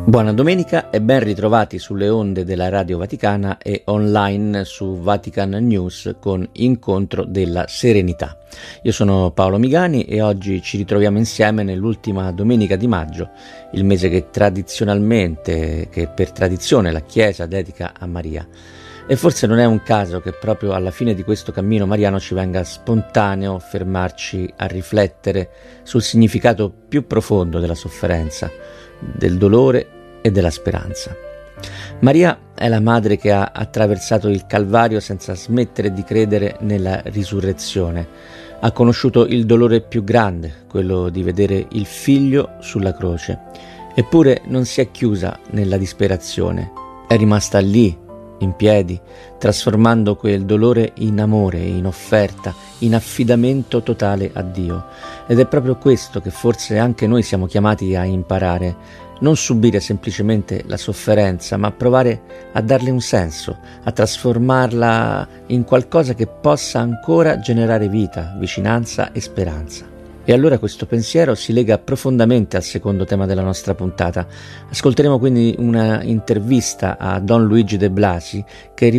Buona domenica e ben ritrovati sulle onde della Radio Vaticana e online su Vatican News con Incontro della Serenità. Io sono Paolo Migani e oggi ci ritroviamo insieme nell'ultima domenica di maggio, il mese che per tradizione la Chiesa dedica a Maria. E forse non è un caso che proprio alla fine di questo cammino mariano ci venga spontaneo fermarci a riflettere sul significato più profondo della sofferenza, del dolore e della speranza. Maria è la madre che ha attraversato il Calvario senza smettere di credere nella risurrezione. Ha conosciuto il dolore più grande, quello di vedere il figlio sulla croce. Eppure non si è chiusa nella disperazione. È rimasta lì, in piedi, trasformando quel dolore in amore, in offerta, in affidamento totale a Dio. Ed è proprio questo che forse anche noi siamo chiamati a imparare: non subire semplicemente la sofferenza, ma provare a darle un senso, a trasformarla in qualcosa che possa ancora generare vita, vicinanza e speranza. E allora questo pensiero si lega profondamente al secondo tema della nostra puntata. Ascolteremo quindi una intervista a Don Luigi De Blasi che